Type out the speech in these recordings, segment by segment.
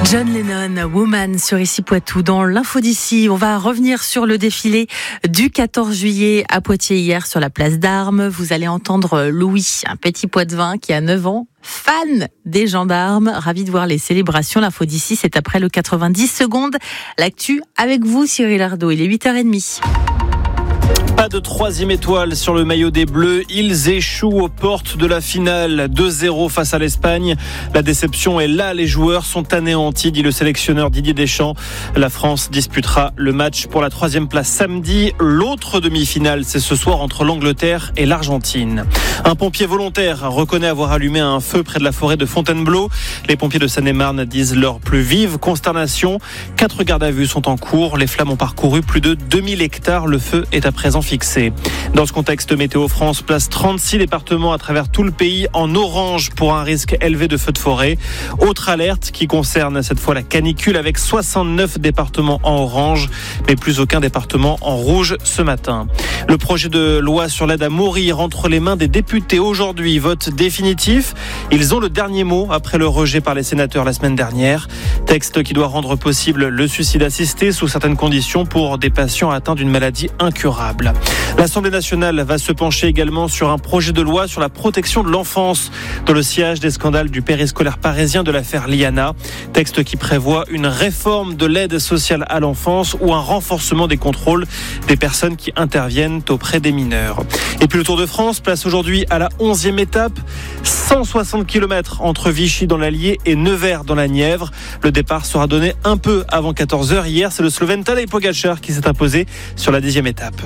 John Lennon, Woman sur Ici Poitou. Dans l'info d'ici, on va revenir sur le défilé du 14 juillet à Poitiers hier sur la place d'Armes. Vous allez entendre Louis, un petit Poitevin qui a 9 ans, fan des gendarmes, ravi de voir les célébrations. L'info d'ici, c'est après le 90 secondes. L'actu avec vous, Cyril Ardo. Il est 8h30. Pas de troisième étoile sur le maillot des Bleus. Ils échouent aux portes de la finale. 2-0 face à l'Espagne. La déception est là. Les joueurs sont anéantis, dit le sélectionneur Didier Deschamps. La France disputera le match pour la 3e place samedi. L'autre demi-finale, c'est ce soir entre l'Angleterre et l'Argentine. Un pompier volontaire reconnaît avoir allumé un feu près de la forêt de Fontainebleau. Les pompiers de Seine-et-Marne disent leur plus vive consternation. 4 gardes à vue sont en cours. Les flammes ont parcouru plus de 2000 hectares. Le feu est à présent fixé. Dans ce contexte, Météo France place 36 départements à travers tout le pays en orange pour un risque élevé de feux de forêt. Autre alerte qui concerne cette fois la canicule avec 69 départements en orange, mais plus aucun département en rouge ce matin. Le projet de loi sur l'aide à mourir entre les mains des députés aujourd'hui, vote définitif. Ils ont le dernier mot après le rejet par les sénateurs la semaine dernière. Texte qui doit rendre possible le suicide assisté sous certaines conditions pour des patients atteints d'une maladie incurable. L'Assemblée nationale va se pencher également sur un projet de loi sur la protection de l'enfance dans le sillage des scandales du périscolaire parisien de l'affaire Liana. Texte qui prévoit une réforme de l'aide sociale à l'enfance ou un renforcement des contrôles des personnes qui interviennent auprès des mineurs. Et puis le Tour de France place aujourd'hui à la 11e étape. 160 km entre Vichy dans l'Allier et Nevers dans la Nièvre. Le départ sera donné un peu avant 14h. Hier, c'est le Slovène Tadej Pogačar qui s'est imposé sur la 10e étape.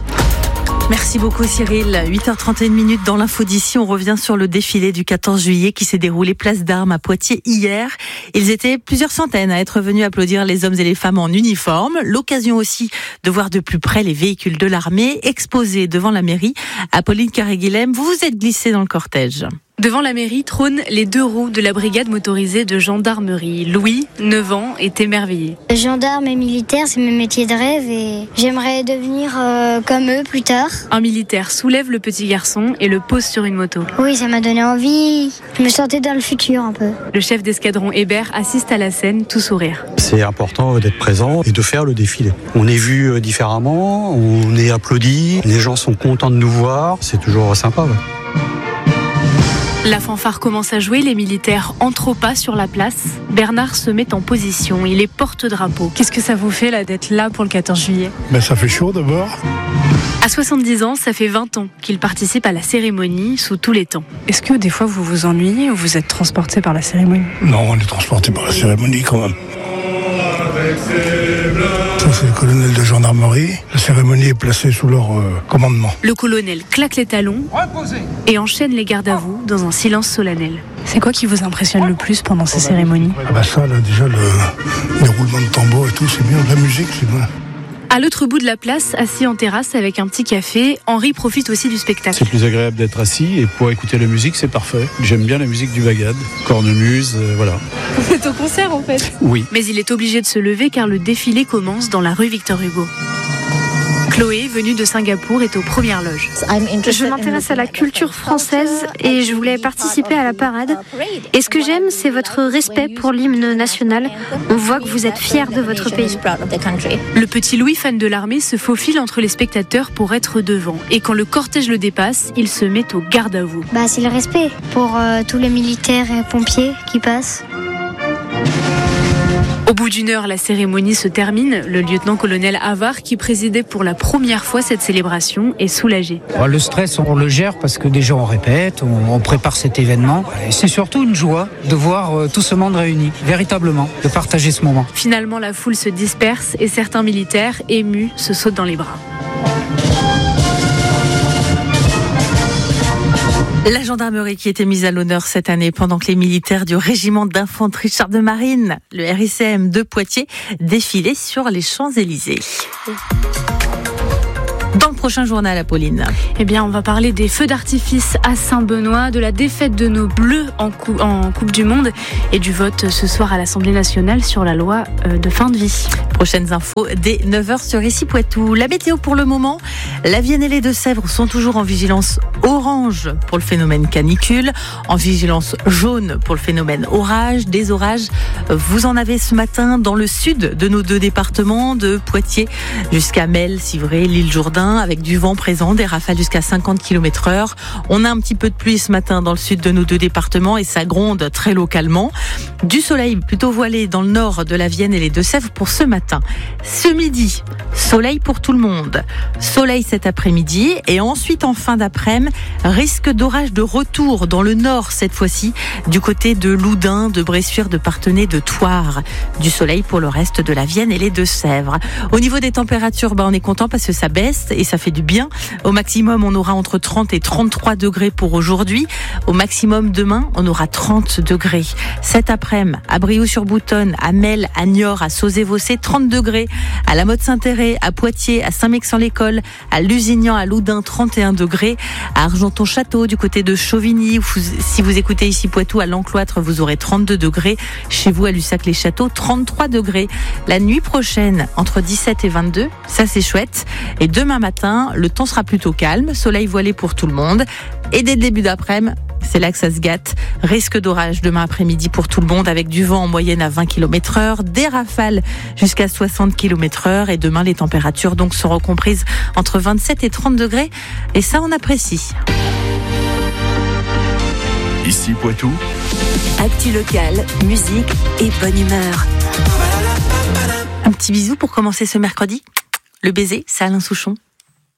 Merci beaucoup Cyril. 8h31 dans l'info d'ici. On revient sur le défilé du 14 juillet qui s'est déroulé place d'Armes à Poitiers hier. Ils étaient plusieurs centaines à être venus applaudir les hommes et les femmes en uniforme. L'occasion aussi de voir de plus près les véhicules de l'armée exposés devant la mairie. Apolline Carré-Guilhem, vous vous êtes glissée dans le cortège. Devant la mairie trônent les 2 roues de la brigade motorisée de gendarmerie. Louis, 9 ans, est émerveillé. Gendarme et militaire, c'est mes métiers de rêve et j'aimerais devenir comme eux plus tard. Un militaire soulève le petit garçon et le pose sur une moto. Oui, ça m'a donné envie. Je me sentais dans le futur un peu. Le chef d'escadron Hébert assiste à la scène, tout sourire. C'est important d'être présent et de faire le défilé. On est vu différemment, on est applaudi, les gens sont contents de nous voir, c'est toujours sympa. Ouais. La fanfare commence à jouer, les militaires entrent au pas sur la place. Bernard se met en position, il est porte-drapeau. Qu'est-ce que ça vous fait là d'être là pour le 14 juillet ? Ça fait chaud d'abord. À 70 ans, ça fait 20 ans qu'il participe à la cérémonie sous tous les temps. Est-ce que des fois vous vous ennuyez ou vous êtes transporté par la cérémonie ? Non, on est transporté par la cérémonie quand même. Ça, c'est le colonel de gendarmerie. La cérémonie est placée sous leur commandement. Le colonel claque les talons et enchaîne les gardes à vous dans un silence solennel. C'est quoi qui vous impressionne le plus pendant ces cérémonies ? Ça, là, déjà, les roulements de tambour et tout, c'est bien. La musique, c'est bien. À l'autre bout de la place, assis en terrasse avec un petit café, Henri profite aussi du spectacle. C'est plus agréable d'être assis et pour écouter la musique, c'est parfait. J'aime bien la musique du bagad, cornemuse, voilà. Vous êtes au concert en fait ? Oui. Mais il est obligé de se lever car le défilé commence dans la rue Victor Hugo. Chloé, venue de Singapour, est aux premières loges. Je m'intéresse à la culture française et je voulais participer à la parade. Et ce que j'aime, c'est votre respect pour l'hymne national. On voit que vous êtes fiers de votre pays. Le petit Louis, fan de l'armée, se faufile entre les spectateurs pour être devant. Et quand le cortège le dépasse, il se met au garde à vous. C'est le respect pour tous les militaires et pompiers qui passent. Au bout d'1 heure, la cérémonie se termine. Le lieutenant-colonel Havard, qui présidait pour la première fois cette célébration, est soulagé. Le stress, on le gère parce que déjà on répète, on prépare cet événement. Et c'est surtout une joie de voir tout ce monde réuni, véritablement, de partager ce moment. Finalement, la foule se disperse et certains militaires, émus, se sautent dans les bras. La gendarmerie qui était mise à l'honneur cette année pendant que les militaires du régiment d'infanterie chars de marine, le RICM de Poitiers, défilaient sur les Champs-Élysées. Dans le prochain prochain journal, Apolline? Eh bien, on va parler des feux d'artifice à Saint-Benoît, de la défaite de nos Bleus en Coupe du Monde et du vote ce soir à l'Assemblée nationale sur la loi de fin de vie. Prochaines infos dès 9h sur Ici Poitou. La météo pour le moment, la Vienne et les Deux-Sèvres sont toujours en vigilance orange pour le phénomène canicule, en vigilance jaune pour le phénomène orage. Des orages, vous en avez ce matin dans le sud de nos deux départements, de Poitiers jusqu'à Mel, Civray, l'île Jourdain, avec du vent présent, des rafales jusqu'à 50 km/h. On a un petit peu de pluie ce matin dans le sud de nos deux départements et ça gronde très localement. Du soleil plutôt voilé dans le nord de la Vienne et les Deux-Sèvres pour ce matin. Ce midi, soleil pour tout le monde. Soleil cet après-midi et ensuite en fin d'après-midi, risque d'orage de retour dans le nord cette fois-ci, du côté de Loudun, de Bressuire, de Parthenay, de Thouars. Du soleil pour le reste de la Vienne et les Deux-Sèvres. Au niveau des températures, on est content parce que ça baisse et ça fait du bien. Au maximum, on aura entre 30 et 33 degrés pour aujourd'hui. Au maximum demain, on aura 30 degrés. Cet après-midi, à Brioude-sur-Boutonne, à Mel, à Niort, à Sauzé-Vaucé, 30 degrés. À la Motte-Saint-Héré, à Poitiers, à Saint-Mexan-l'École, à Lusignan, à Loudun, 31 degrés. À Argenton-Château, du côté de Chauvigny, si vous écoutez Ici Poitou, à l'Encloître, vous aurez 32 degrés. Chez vous, à Lussac-les-Châteaux, 33 degrés. La nuit prochaine, entre 17 et 22, ça c'est chouette. Et demain matin, le temps sera plutôt calme, soleil voilé pour tout le monde. Et dès le début d'après-midi, c'est là que ça se gâte. Risque d'orage demain après-midi pour tout le monde avec du vent en moyenne à 20 km/h, des rafales jusqu'à 60 km/h et demain les températures donc seront comprises entre 27 et 30 degrés et ça on apprécie. Ici Poitou. Actu locale, musique et bonne humeur. Un petit bisou pour commencer ce mercredi. Le baiser, c'est Alain Souchon.